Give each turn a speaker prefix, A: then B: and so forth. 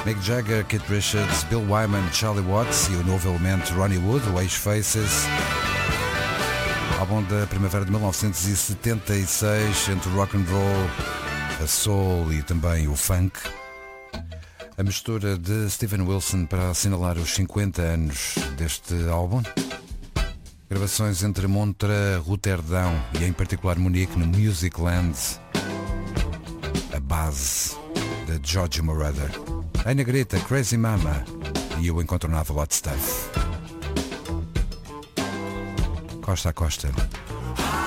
A: Mick Jagger, Keith Richards, Bill Wyman, Charlie Watts e o novo elemento Ronnie Wood, o ex-Faces. Álbum da primavera de 1976, entre o rock and roll, a soul e também o funk. A mistura de Steven Wilson para assinalar os 50 anos deste álbum. Gravações entre Montreux, Roterdão e em particular Munique no Musicland. A base de George Moroder. A Negrita, Crazy Mama e o incontornável Hot Stuff. Costa a Costa.